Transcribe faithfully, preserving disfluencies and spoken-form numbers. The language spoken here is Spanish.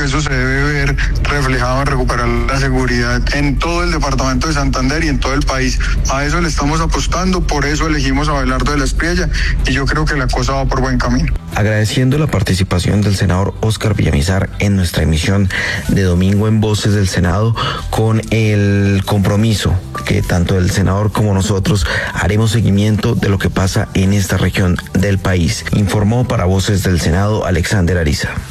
que eso se debe ver reflejado en recuperar la seguridad en todo el departamento de Santander y en todo el país. A eso le estamos apostando, por eso elegimos a Abelardo de la Espriella y yo creo que la cosa va por buen camino. Agradeciendo la participación del senador Óscar Villamizar en nuestra emisión de domingo en Voces del Senado, con el compromiso que tanto el senador como nosotros haremos seguimiento de lo que pasa en esta región del país. Informó para Voces del Senado Alexander Ariza.